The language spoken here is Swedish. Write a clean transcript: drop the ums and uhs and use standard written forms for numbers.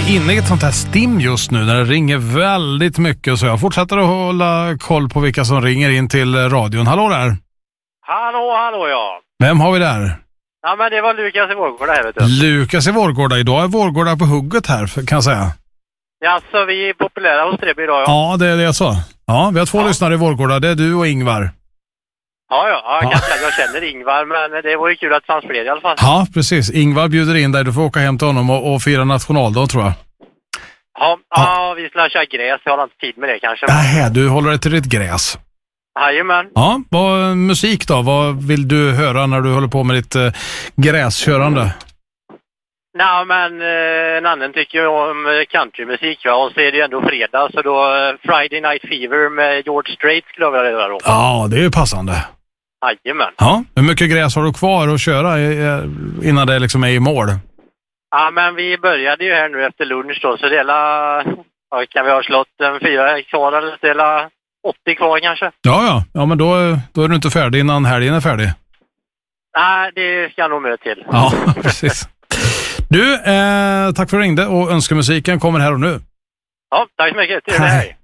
inne i ett sånt här stim just nu där det ringer väldigt mycket, så jag fortsätter att hålla koll på vilka som ringer in till radion. Hallå där! Hallå ja. Vem har vi där? Ja, men det var Lukas i Vårgårda här, vet du. Lukas i Vårgårda. Idag är Vårgårda på hugget här, kan jag säga. Ja, så vi är populära hos Trebby idag, ja. Ja, det är det jag sa. Ja, vi har två lyssnare i Vårgårda. Det är du och Ingvar. Ja. Jag känner Ingvar, men det var ju kul att det fanns fler i alla fall. Ja, precis. Ingvar bjuder in dig. Du får åka hem till honom och fira nationaldag, tror jag. Ja, vi skulle köra gräs. Jag har inte tid med det kanske. Nej, du håller dig till ditt gräs. Jajamän. Ja, musik då? Vad vill du höra när du håller på med ditt gräskörande? Nej, men en annan tycker ju om countrymusik, va? Och så är det ju ändå fredag, så då Friday Night Fever med George Strait skulle jag vilja höra då. Ja, det är ju passande. Jajamän. Ja, hur mycket gräs har du kvar att köra innan det liksom är i mål? Ja, men vi började ju här nu efter lunch då, så kan vi ha slått 4 kvar eller dela 80 kvar kanske. Ja, men då är du inte färdig innan helgen är färdig. Nej, det ska jag nog med till. Ja, precis. Du, tack för att du ringde och önskemusiken kommer här och nu. Ja, tack så mycket. Till dig.